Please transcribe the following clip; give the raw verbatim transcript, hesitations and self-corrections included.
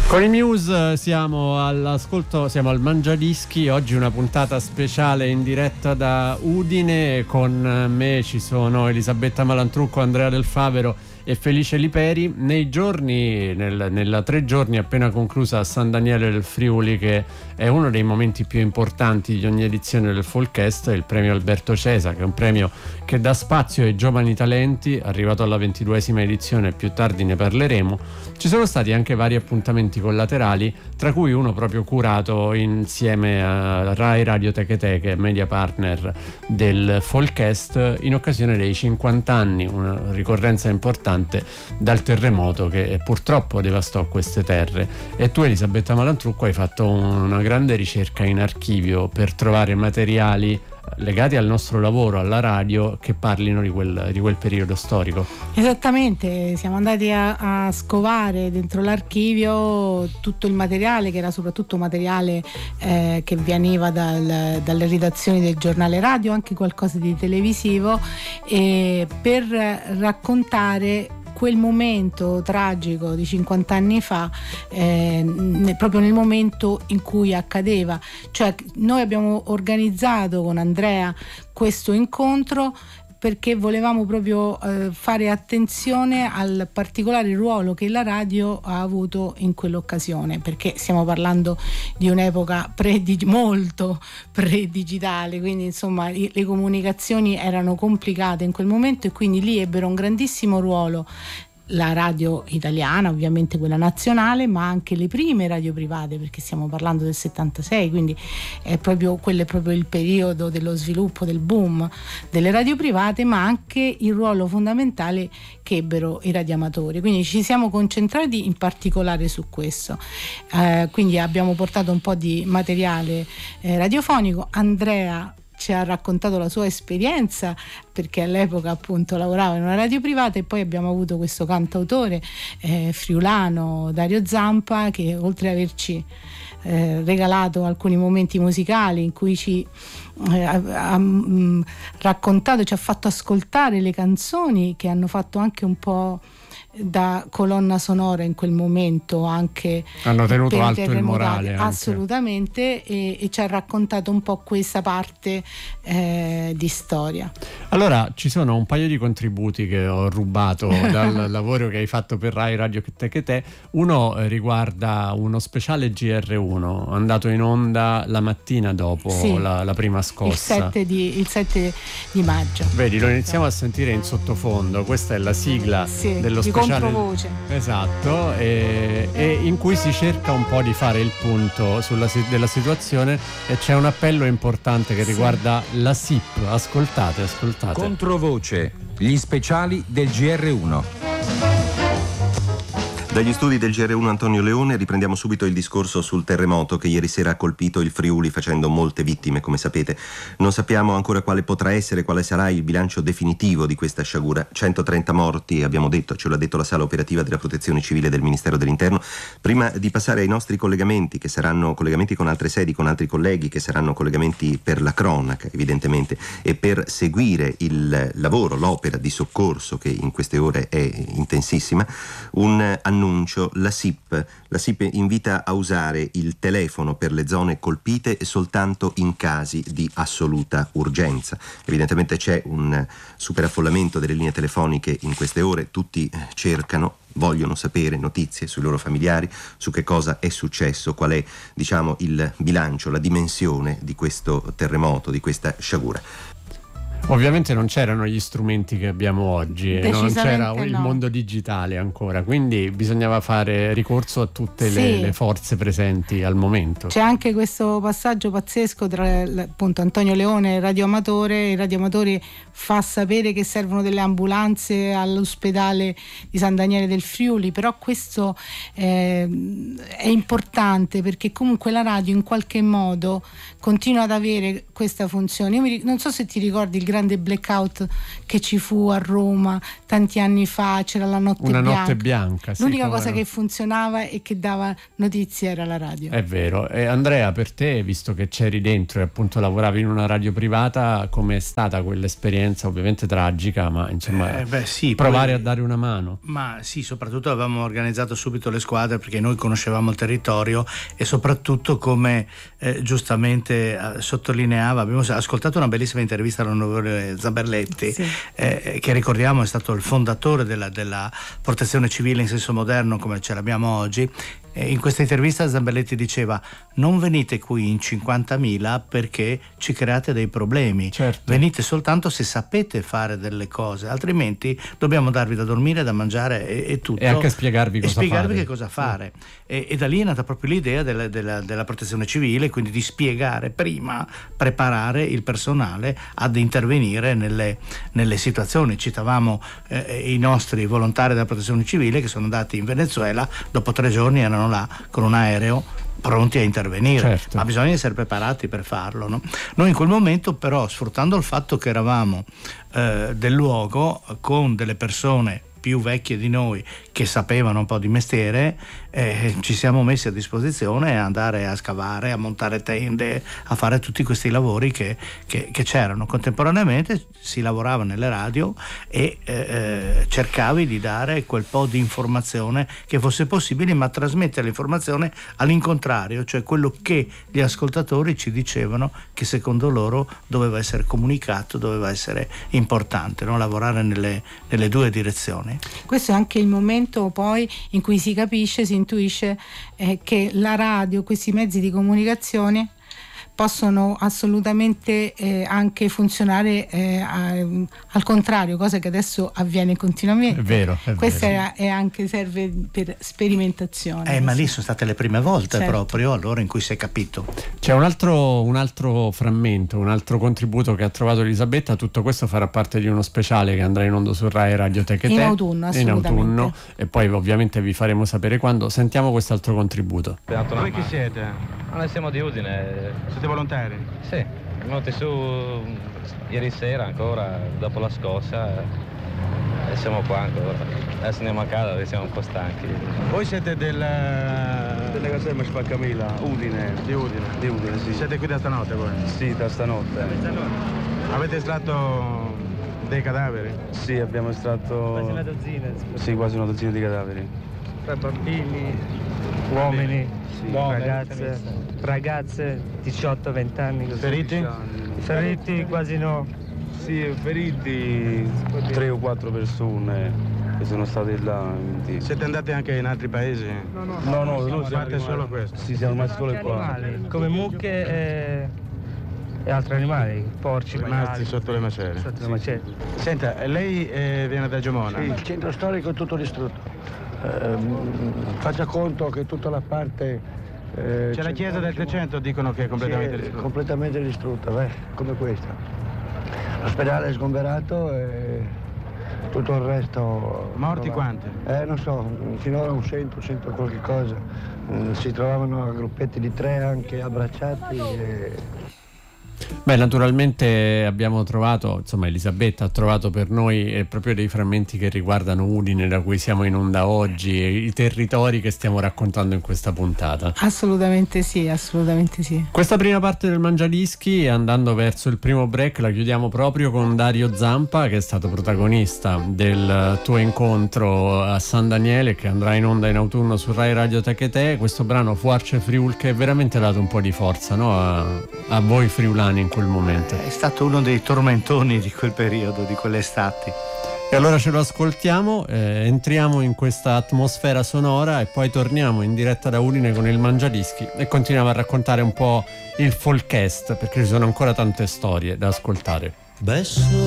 Con i Muse siamo all'ascolto, siamo al Mangiadischi. Oggi una puntata speciale in diretta da Udine. Con me ci sono Elisabetta Malantrucco, Andrea Del Favero e Felice Liperi. Nei giorni, nel, nella tre giorni appena conclusa a San Daniele del Friuli, che è uno dei momenti più importanti di ogni edizione del Folkest, il premio Alberto Cesa, che è un premio che dà spazio ai giovani talenti, arrivato alla ventiduesima edizione, più tardi ne parleremo. Ci sono stati anche vari appuntamenti collaterali, tra cui uno proprio curato insieme a Rai Radio Teche Teche, media partner del Folkest, in occasione dei cinquanta anni, una ricorrenza importante dal terremoto che purtroppo devastò queste terre. E tu, Elisabetta Malantrucco, hai fatto una grande ricerca in archivio per trovare materiali legati al nostro lavoro, alla radio, che parlino di quel, di quel periodo storico. Esattamente, siamo andati a, a scovare dentro l'archivio tutto il materiale, che era soprattutto materiale eh, che veniva dal, dalle redazioni del giornale radio, anche qualcosa di televisivo, eh, per raccontare quel momento tragico di cinquanta anni fa, eh, ne, proprio nel momento in cui accadeva. Cioè, noi abbiamo organizzato con Andrea questo incontro perché volevamo proprio eh, fare attenzione al particolare ruolo che la radio ha avuto in quell'occasione, perché stiamo parlando di un'epoca pre-dig- molto pre-digitale, quindi insomma i- le comunicazioni erano complicate in quel momento, e quindi lì ebbero un grandissimo ruolo la radio italiana, ovviamente quella nazionale, ma anche le prime radio private, perché stiamo parlando del settantasei, quindi è proprio, quello è proprio il periodo dello sviluppo, del boom delle radio private, ma anche il ruolo fondamentale che ebbero i radioamatori. Quindi ci siamo concentrati in particolare su questo, eh, quindi abbiamo portato un po' di materiale eh, radiofonico. Andrea ci ha raccontato la sua esperienza, perché all'epoca appunto lavorava in una radio privata, e poi abbiamo avuto questo cantautore eh, friulano, Dario Zampa, che oltre ad averci eh, regalato alcuni momenti musicali in cui ci eh, ha, ha mh, raccontato, ci ha fatto ascoltare le canzoni che hanno fatto anche un po' da colonna sonora in quel momento, anche hanno tenuto alto il morale anche. Assolutamente, e, e ci ha raccontato un po' questa parte eh, di storia. Allora, ci sono un paio di contributi che ho rubato dal lavoro che hai fatto per Rai Radio Teche Te. Uno eh, riguarda uno speciale G R uno andato in onda la mattina dopo sì, la, la prima scossa, il sette di, il sette di maggio. Vedi, lo iniziamo a sentire in sottofondo. Questa è la sigla sì, dello speciale Controvoce. Esatto, e, e in cui si cerca un po' di fare il punto sulla, della situazione, e c'è un appello importante che riguarda sì. la S I P. Ascoltate, ascoltate. Controvoce, gli speciali del G R uno. Dagli studi del G R uno Antonio Leone riprendiamo subito il discorso sul terremoto che ieri sera ha colpito il Friuli, facendo molte vittime, come sapete. Non sappiamo ancora quale potrà essere, quale sarà il bilancio definitivo di questa sciagura. centotrenta morti, abbiamo detto, ce l'ha detto la sala operativa della Protezione Civile del Ministero dell'Interno. Prima di passare ai nostri collegamenti, che saranno collegamenti con altre sedi, con altri colleghi, che saranno collegamenti per la cronaca, evidentemente, e per seguire il lavoro, l'opera di soccorso che in queste ore è intensissima, un annuncio. La S I P, la S I P invita a usare il telefono per le zone colpite soltanto in casi di assoluta urgenza. Evidentemente c'è un superaffollamento delle linee telefoniche in queste ore, tutti cercano, vogliono sapere notizie sui loro familiari, su che cosa è successo, qual è, diciamo, il bilancio, la dimensione di questo terremoto, di questa sciagura. Ovviamente non c'erano gli strumenti che abbiamo oggi, non c'era il no. mondo digitale ancora, quindi bisognava fare ricorso a tutte sì. le, le forze presenti al momento. C'è anche questo passaggio pazzesco tra appunto Antonio Leone e il radioamatore. Il radioamatore fa sapere che servono delle ambulanze all'ospedale di San Daniele del Friuli, però questo eh, è importante, perché comunque la radio in qualche modo continua ad avere questa funzione. Io mi, non so se ti ricordi il grande grande blackout che ci fu a Roma tanti anni fa, c'era la notte una bianca. notte bianca sì, l'unica cosa no. che funzionava e che dava notizie era la radio. È vero. E Andrea, per te, visto che c'eri dentro e appunto lavoravi in una radio privata, com'è stata quell'esperienza? Ovviamente tragica, ma insomma eh, beh, sì, provare poi, a dare una mano. Ma sì, soprattutto avevamo organizzato subito le squadre perché noi conoscevamo il territorio e soprattutto, come eh, giustamente eh, sottolineava, abbiamo ascoltato una bellissima intervista all'onorevole Zamberletti, sì. eh, che ricordiamo è stato il fondatore della, della protezione civile in senso moderno come ce l'abbiamo oggi. In questa intervista Zamberletti diceva: non venite qui in cinquantamila perché ci create dei problemi, certo. venite soltanto se sapete fare delle cose, altrimenti dobbiamo darvi da dormire, da mangiare e, e tutto, e anche spiegarvi cosa e spiegarvi fare. che cosa fare. Sì. E, e da lì è nata proprio l'idea della, della, della protezione civile, quindi di spiegare prima, preparare il personale ad intervenire nelle, nelle situazioni. Citavamo eh, i nostri volontari della protezione civile che sono andati in Venezuela, dopo tre giorni erano là con un aereo pronti a intervenire, certo. ma bisogna essere preparati per farlo, no? Noi in quel momento però, sfruttando il fatto che eravamo eh, del luogo con delle persone più vecchie di noi che sapevano un po' di mestiere, eh, ci siamo messi a disposizione a andare a scavare, a montare tende, a fare tutti questi lavori che, che, che c'erano. Contemporaneamente si lavorava nelle radio e eh, cercavi di dare quel po' di informazione che fosse possibile, ma trasmettere l'informazione all'incontrario, cioè quello che gli ascoltatori ci dicevano che secondo loro doveva essere comunicato, doveva essere importante, no? Lavorare nelle, nelle due direzioni. Questo è anche il momento poi in cui si capisce, si intuisce eh, che la radio, questi mezzi di comunicazione possono assolutamente eh, anche funzionare eh, a, al contrario, cosa che adesso avviene continuamente. È vero, è Questa vero. È, è anche serve per sperimentazione. Eh, ma lì sono state le prime volte, certo. proprio allora in cui si è capito. C'è un altro, un altro frammento, un altro contributo che ha trovato Elisabetta. Tutto questo farà parte di uno speciale che andrà in onda su Rai Radio Tech in autunno, assolutamente. In autunno, e poi ovviamente vi faremo sapere quando. Sentiamo quest'altro contributo. Voi chi siete? Ma noi siamo di Udine. Siete volontari? Sì, venuti su ieri sera ancora, dopo la scossa, e siamo qua ancora. Adesso andiamo a casa perché siamo un po' stanchi. Voi siete del... della caserma Spaccamila, Udine. Di Udine? Di Udine, sì. Siete qui da stanotte voi? Sì, da stanotte. Avete estratto dei cadaveri? Sì, abbiamo estratto... Quasi una dozzina. Sì, quasi una dozzina di cadaveri. Tra bambini, uomini, sì. ragazze, ragazze diciotto venti anni. Feriti? Feriti quasi no. Sì, feriti tre o quattro persone che sono state là. Quindi... Siete andati anche in altri paesi? No, no, no, no, no noi siamo fate solo questo? Sì, siamo rimasti solo qua. Animali, come mucche e, e altri animali, porci, rimasti maiali, sotto le macerie. Sotto le macerie. Senta, lei eh, viene da Gemona? Sì, il centro storico è tutto distrutto. Eh, faccia conto che tutta la parte... Eh, C'è la chiesa del Trecento, dicono che è completamente sì, distrutta. completamente distrutta, beh, come questa. L'ospedale è sgomberato e tutto il resto... Morti quanti? Eh, non so, finora un cento, cento qualche cosa. Eh, si trovavano gruppetti di tre anche abbracciati e... Beh, naturalmente abbiamo trovato, insomma Elisabetta ha trovato per noi eh, proprio dei frammenti che riguardano Udine, da cui siamo in onda oggi, e i territori che stiamo raccontando in questa puntata. Assolutamente sì, assolutamente sì. Questa prima parte del Mangiadischi, andando verso il primo break, la chiudiamo proprio con Dario Zampa, che è stato protagonista del tuo incontro a San Daniele, che andrà in onda in autunno su Rai Radio Tech. Questo brano Fuarce Friul, che veramente ha dato un po' di forza, no? a, a voi friulani in quel momento. È stato uno dei tormentoni di quel periodo, di quelle estati. E allora ce lo ascoltiamo, eh, entriamo in questa atmosfera sonora e poi torniamo in diretta da Udine con il Mangiadischi e continuiamo a raccontare un po' il folkest, perché ci sono ancora tante storie da ascoltare. Beso